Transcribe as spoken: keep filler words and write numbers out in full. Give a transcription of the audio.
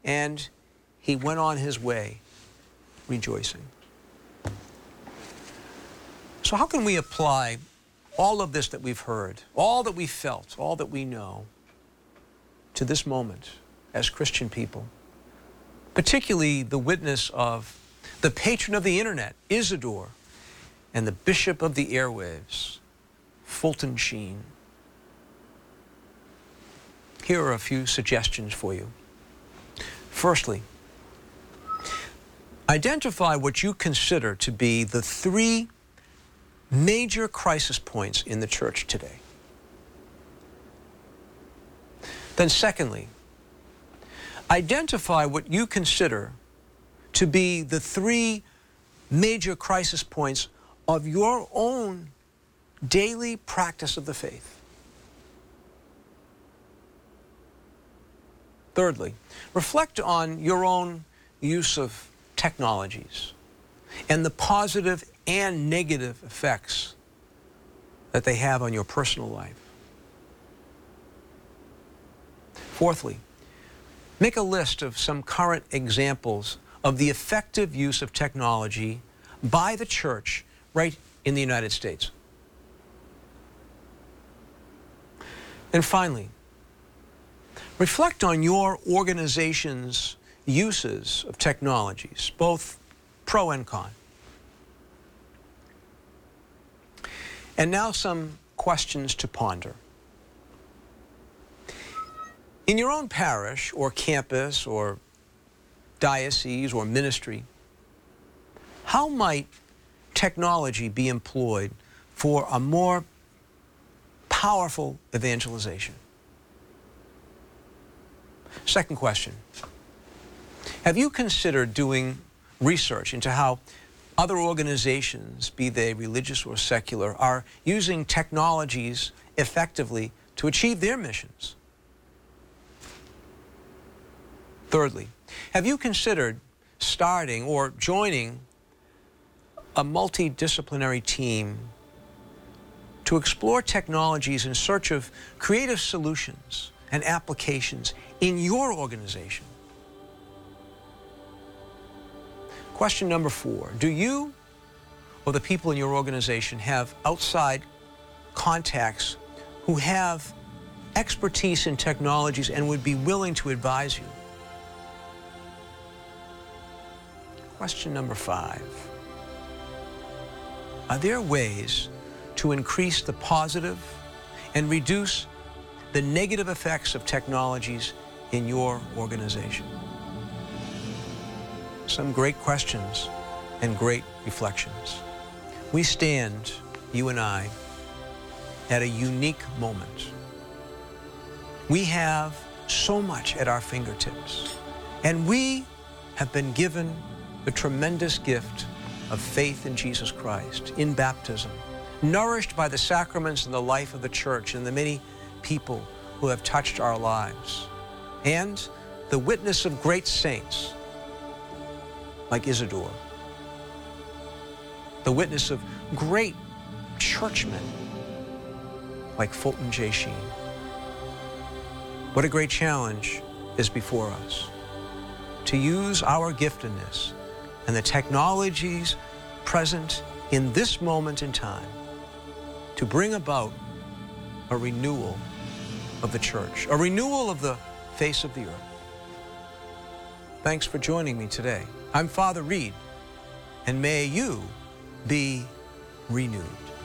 and he went on his way rejoicing. So how can we apply all of this that we've heard, all that we felt, all that we know, to this moment as Christian people, particularly the witness of the patron of the internet, Isidore, and the bishop of the airwaves, Fulton Sheen? Here are a few suggestions for you. Firstly, identify what you consider to be the three major crisis points in the church today. Then secondly, identify what you consider to be the three major crisis points of your own daily practice of the faith. Thirdly, reflect on your own use of technologies and the positive and negative effects that they have on your personal life. Fourthly, make a list of some current examples of the effective use of technology by the church right in the United States. And finally, reflect on your organization's uses of technologies, both pro and con. And now some questions to ponder. In your own parish or campus or diocese or ministry, how might technology be employed for a more powerful evangelization? Second question, have you considered doing research into how other organizations, be they religious or secular, are using technologies effectively to achieve their missions? Thirdly, have you considered starting or joining a multidisciplinary team to explore technologies in search of creative solutions and applications in your organization? Question number four, do you or the people in your organization have outside contacts who have expertise in technologies and would be willing to advise you? Question number five, are there ways to increase the positive and reduce the negative effects of technologies in your organization? Some great questions and great reflections. We stand, you and I, at a unique moment. We have so much at our fingertips, and we have been given the tremendous gift of faith in Jesus Christ, in baptism, nourished by the sacraments and the life of the church and the many people who have touched our lives, and the witness of great saints like Isidore, the witness of great churchmen like Fulton J. Sheen. What a great challenge is before us, to use our giftedness and the technologies present in this moment in time to bring about a renewal of the church, a renewal of the face of the earth. Thanks for joining me today. I'm Father Reed, and may you be renewed.